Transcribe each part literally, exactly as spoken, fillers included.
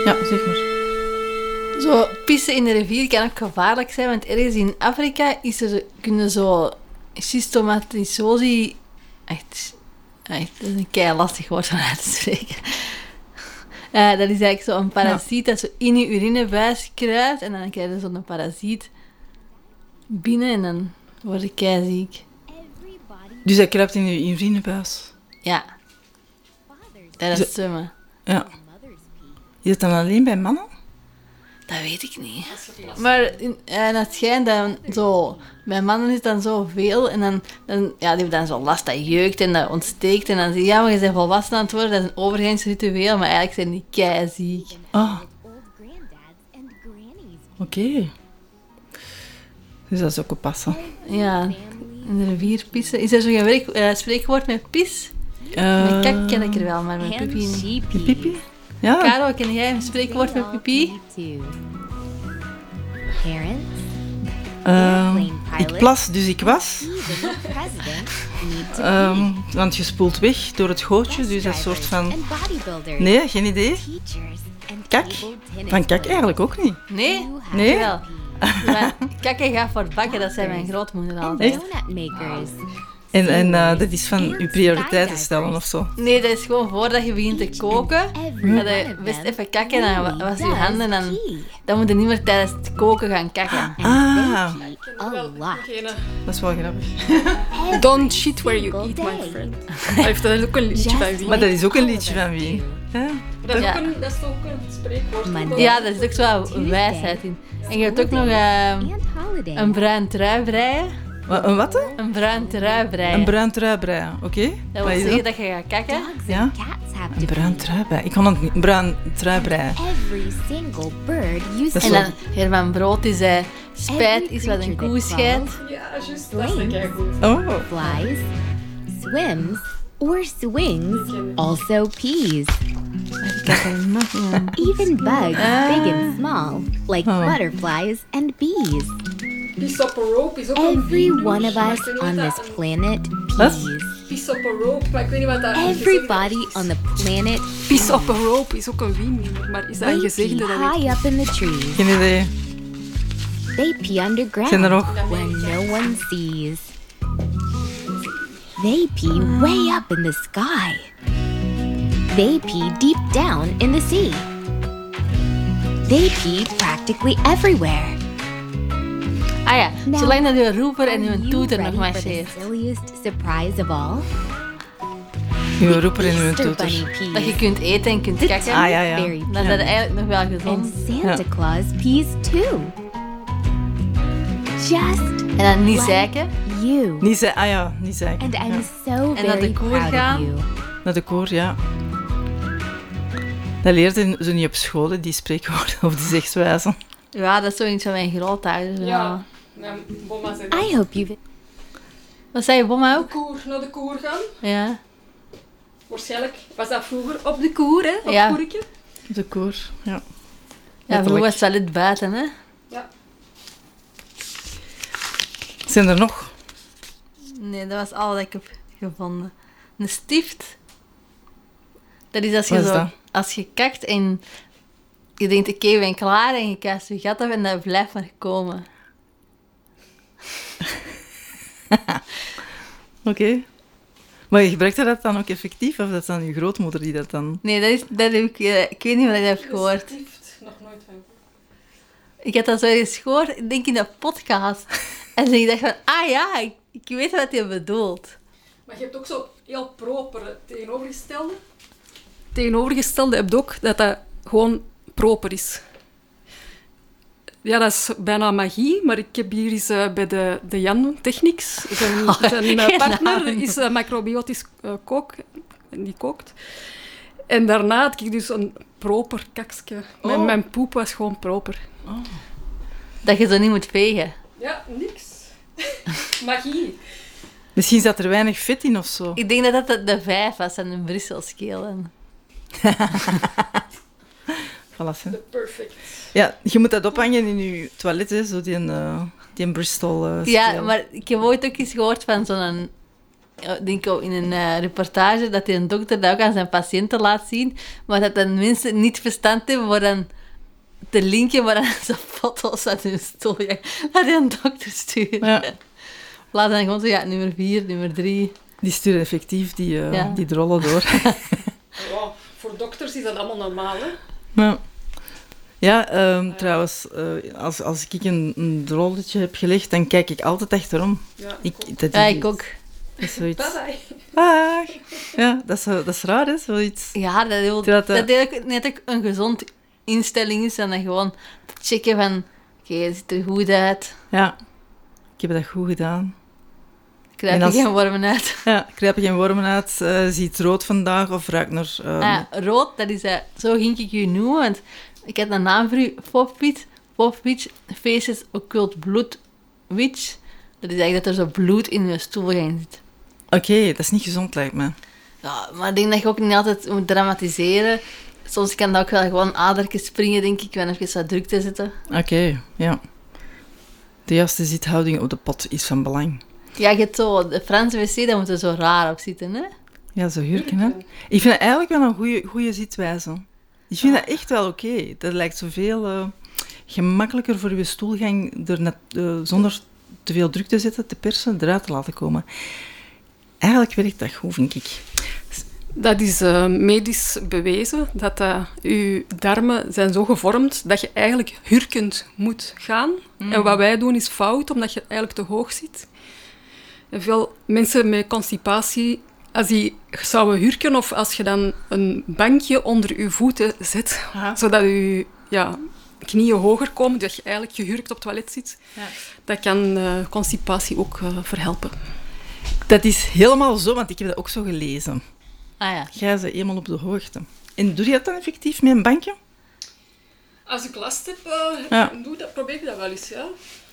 Ja, zeg maar. Zo, pissen in de rivier kan ook gevaarlijk zijn, want ergens in Afrika is er, kunnen zo systematisosi... Echt, echt, dat is een kei lastig woord van uit te spreken. Uh, dat is eigenlijk zo'n parasiet ja. dat zo in je urinebuis kruipt en dan krijg je zo'n parasiet binnen en dan word je kei ziek. Dus hij kruipt in je urinebuis? Ja. Dat is zwemmen. Ja. Is het dan alleen bij mannen? Dat weet ik niet. Maar in, en het schijnt dan zo... Bij mannen is het dan zoveel en dan, dan... Ja, die hebben dan zo last dat jeukt en dat ontsteekt. En dan zeg je, ja, maar je bent volwassen aan het worden. Dat is een overgangsritueel, maar eigenlijk zijn die keiziek. Ah. Oké. Okay. Dus dat is ook oppassen. Ja, in de rivier pissen. Is er zo'n werk, uh, spreekwoord met pis? Uh, met kak ken ik er wel, maar met pipi niet. Met pipi? Ja. Caro, ken jij een spreekwoord met pipi? Uh, ik plas, dus ik was. Um, want je spoelt weg door het gootje, dus dat soort van... Nee, geen idee. Kak? Van kak eigenlijk ook niet. Nee? Nee? Wel. Maar kakken gaat voor bakken, dat zei mijn grootmoeder altijd. Echt? En, en uh, dat is van je prioriteiten stellen of zo? Nee, dat is gewoon voordat je begint te koken. Ga je best even kakken en dan was je handen en dan, dan moet je niet meer tijdens het koken gaan kakken. Ah, dat is wel grappig. Don't shit where you eat, my friend. Dat heeft dat ook een liedje van wie. Maar dat is ook een liedje van wie? Ja. Dat, is ja. ook een, dat is ook een spreekwoord. Ja, daar is ook zo wijsheid in. En je hebt ook nog uh, een bruin trui breien. Een wat? Een bruin trui breien. Een bruin trui breien, oké. Okay. Dat wil zeggen dat je gaat kakken. Ja, een bruin trui breien. Ik kon het niet. Een bruin trui breien. En dan Herman Brood die zei, spijt is wat een koe scheidt. Ja, juist. Dat is een kei goed. Oh. Flies, swims, or swings, also peas. Even bugs, big and small, like oh. butterflies and bees. Piss up a rope is ook Every een one of us on this planet pees. Piss up a rope, maar ik weet niet wat dat is. Everybody on the planet Piss up a rope is ook een wiennummer, maar is dat een gezegde? Dat high up in the trees. Geen idee. They pee underground Zijn er nog? where no one sees. They pee way up in the sky. They pee deep down in the sea. They pee practically everywhere. Ah ja, zolang dat je roeper en je toeter nog marcheert. Silliest surprise of all. Je roeper en je toeter. Dat je kunt eten en kunt kakken. Ah ja, ja. Dan is dat eigenlijk nog wel gezond. And Santa ja. Claus pees too. Just en dan niet zeiken. You. Niet zeiken, ah ja, niet zeiken. And I'm ja. so en naar de koer gaan. Naar de koer, ja. Dat leerde ze niet op school, die spreekwoorden of die zegswijzen. Ja, dat is zoiets van mijn grootouders. Ja. Ja, Bomma zei dat. I hope you... Wat zei je, Bomma ook? De koer, naar de koer gaan. Ja. Waarschijnlijk was dat vroeger op de koer, hè? Op ja. koertje. De koer, ja. Ja, vroeger was het wel het buiten, hè? Ja. Zijn er nog? Nee, dat was al wat ik heb gevonden. Een stift. Dat is als je, zo, dat? als je kakt en je denkt, oké, okay, ik ben klaar en je kuist je gat af en dat blijft maar komen. Oké. Okay. Maar je gebruikte dat dan ook effectief? Of dat is dan je grootmoeder die dat dan... Nee, dat is, dat heb ik, uh, ik weet niet wat ik heb gehoord. Stift, nog nooit van. Ik had dat zo eens gehoord, ik denk in de podcast. En ik dacht van, ah ja, ik, ik weet wat je bedoelt. Maar je hebt ook zo heel proper tegenovergestelde. Tegenovergestelde heb je ook dat dat gewoon proper is. Ja, dat is bijna magie, maar ik heb hier eens uh, bij de, de Jan Technics. Zijn, oh, zijn uh, partner is uh, macrobiotisch uh, kook, en die kookt. En daarna had ik dus een proper kakske. Oh. Mijn, mijn poep was gewoon proper. Oh. Dat je zo niet moet vegen. Ja, niks. Magie. Misschien zat er weinig vet in of zo. Ik denk dat dat de vijf was en een Brusselskeel. Voilà, perfect. Ja, je moet dat ophangen in je toilet, hè, zo die, uh, die Bristol uh, ja, maar ik heb ooit ook eens gehoord van zo'n ik denk ook in een uh, reportage dat die een dokter dat ook aan zijn patiënten laat zien, maar dat dan mensen niet verstand hebben voor dan te linken, maar dan zo'n foto's uit hun stoel dat die een dokter sturen. Ja. Laat dan gewoon zo, ja, nummer vier, nummer drie. Die sturen effectief die, uh, Ja. die drollen door. Ja, voor dokters is dat allemaal normaal, hè? Ja, ja um, trouwens, uh, als, als ik een, een drolletje heb gelegd, dan kijk ik altijd achterom. Ja, Ik, dat Ja, is- ik ook. Dat is zoiets. Bye-bye. Ah, ja, dat is, zo- dat is raar, hè? Zoiets. Ja, dat, wil, Dat, dat, eh, dat eigenlijk net ook een gezond instelling is en dan gewoon te checken van, oké, okay, het ziet er goed uit. Ja, ik heb dat goed gedaan. Krijg En je als- geen wormen uit. Ja, krijp je geen wormen uit, uh, ziet rood vandaag of ruikt naar... Um, Ah, ja, rood, dat is... Uh, zo ging ik u noemen, want ik had een naam voor u. Popwitch. Popwitch Faces Occult Blood Witch. Dat is eigenlijk dat er zo bloed in je stoelgang zit. Oké, okay, dat is niet gezond, lijkt me. Ja, maar ik denk dat je ook niet altijd moet dramatiseren. Soms kan dat ook wel gewoon adertjes springen, denk ik, wanneer even wat druk te zetten. Oké, okay, ja. De juiste zithouding op de pot is van belang. Ja, je hebt zo... De Franse wc, daar moet er zo raar op zitten, hè? Ja, zo hurken, hè. Ik vind het eigenlijk wel een goede, goede zitwijze. Ik vind dat echt wel oké. Okay. Dat lijkt zoveel uh, gemakkelijker voor je stoelgang door net, uh, zonder te veel druk te zetten, te persen, eruit te laten komen. Eigenlijk werkt dat goed, vind ik. Dat is uh, medisch bewezen, dat uh, uw darmen zijn zo gevormd dat je eigenlijk hurkend moet gaan. Mm. En wat wij doen is fout, omdat je eigenlijk te hoog zit. En veel mensen met constipatie, als die zouden hurken of als je dan een bankje onder je voeten zet, Aha. zodat je ja, knieën hoger komen, dat je eigenlijk gehurkt op het toilet zit, ja. dat kan uh, constipatie ook uh, verhelpen. Dat is helemaal zo, want ik heb dat ook zo gelezen. Ah ja. Ga ze eenmaal op de hoogte. En doe je dat dan effectief met een bankje? Als ik last heb, uh, ja. doe dat, probeer ik dat wel eens, ja.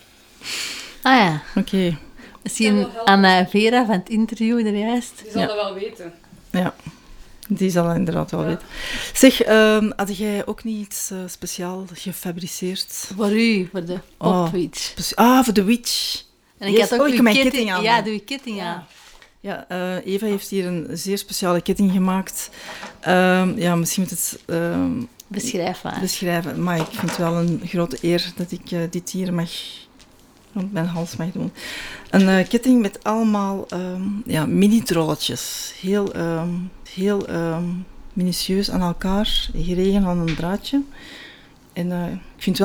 Ah ja. Oké. Okay. Misschien aan Vera van het interview er juist. Die zal ja. dat wel weten. Ja, die zal dat inderdaad wel ja. weten. Zeg, um, had jij ook niet iets uh, speciaal gefabriceerd? Voor u, voor de Popwitch. Oh, ah, voor de witch. En ik yes. had ook oh, ik uw mijn ketting, ketting aan. Ja, doe je ketting aan. Ja. Ja, uh, Eva heeft hier een zeer speciale ketting gemaakt. Um, ja, misschien moet het um, beschrijven. beschrijven. Maar ik vind het wel een grote eer dat ik uh, dit hier mag rond mijn hals mag doen. Een uh, ketting met allemaal um, ja, mini-trolletjes. Heel, um, heel um, minutieus aan elkaar, geregen aan een draadje. En uh, ik vind het wel